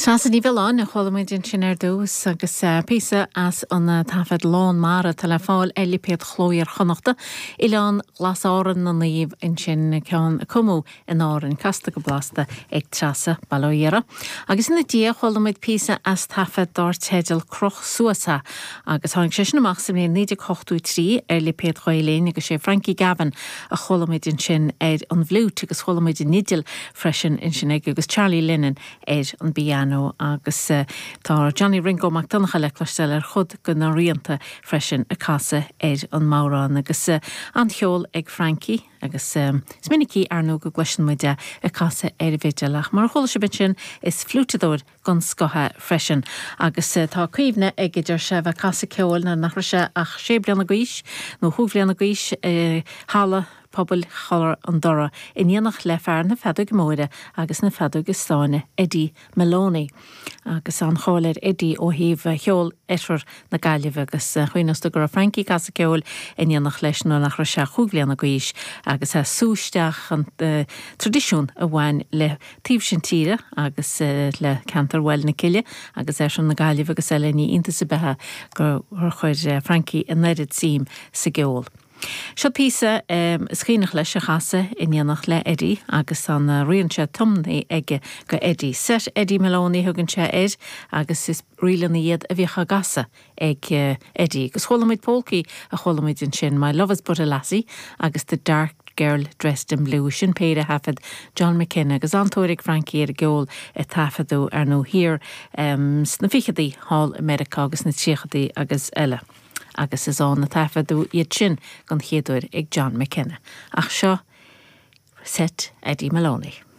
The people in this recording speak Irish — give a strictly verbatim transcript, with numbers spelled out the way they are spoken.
Tras ní bhán a cholamidin sin ar dús agus písa as an tafad lán mara tal fáil elipéad chlóir chonachta Ileán glas áran na naomh in sin cean cumú in áran casta go blasta ag trasa ballóíara. Agus na dia cholamid písa as tafad dár tedal croch suasa agus hánig sé sin amach sem ní níidir cochtú trí elipéad choiléin agus sé Frankie Gavin a cholamidin sin ar an bhlút agus cholamidin nidil freisin in sin agus Charlie Lennon ar an biano agus uh, tá Johnny Ringo McDonagh le cloistel ar chud go na rianta freisin a casa ar an márán agus uh, an cheol ag Frankie agus um, sminicí arnú go gluisin muide a casa ar bhéideach mar chola se bit sin is flútadóir gan scotha freisin agus uh, tá cuimhne ag idir se bheith casa ceol na nachra se ach sé blianana gaois nó thublianana gaois uh, hála pobl cholar an dora in dhéanach le fear na fedug móide agus na fedug is stáine Eddie Maloney agus an choir Eddie ó híh cheol eithir na gaiileh agus chuoineasta gur a Frankie casa ceol in dhéanach leis nó nach ra se chuglianna gaois agus a súisteach an uh, tradiisiún a bhain le tíb sin tíre agus uh, le cantar bhil na ciile agus é sin na gaiileh agus eile ní inta sa bethe gur chuir uh, Frankie in neirid sim sa geol. Seo písa um, scríneach leis a chasa in dhéanach le Eddie agus an uh, rianse tumnaí ige go Eddie. Set Eddie Maloney thugann se ed agus is rilan iad a bhícha gasa ag uh, Eddie. Agus cholamid polki a cholamid in sin My Love Is But a Lassie agus The Dark Girl Dressed in Blue sin péide hafad John McKenna agus antórig Frankie ar a ggheol a tafadú ar nó hir um, sna fichadaí Hall America agus na tíchadaí agus eile. Agus is an na tafadú iad sin gan chéadúir ag John McKenna. Ach seo set Eddie Maloney.